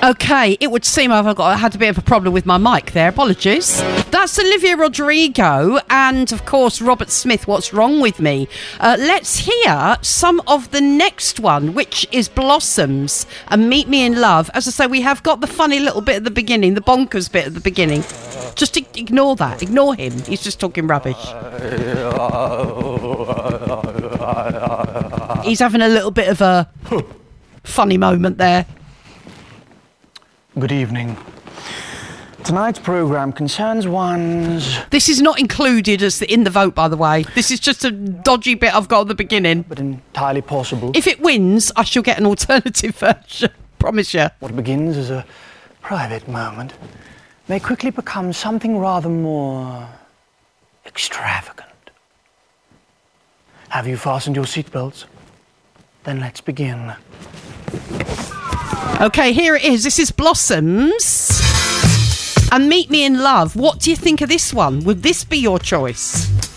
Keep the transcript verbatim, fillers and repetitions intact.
Okay, it would seem I've got I had a bit of a problem with my mic there. Apologies. That's Olivia Rodrigo and, of course, Robert Smith, What's Wrong With Me. Uh, let's hear some of the next one, which is Blossoms and Meet Me in Love. As I say, we have got the funny little bit at the beginning, the bonkers bit at the beginning. Just ignore that. Ignore him. He's just talking rubbish. He's having a little bit of a funny moment there. Good evening. Tonight's programme concerns one's... This is not included as the, in the vote, by the way. This is just a dodgy bit I've got at the beginning. But entirely possible. If it wins, I shall get an alternative version. Promise you. What begins as a private moment may quickly become something rather more extravagant. Have you fastened your seatbelts? Then let's begin. Okay, here it is. This is Blossoms and Meet Me in Love. What do you think of this one? Would this be your choice?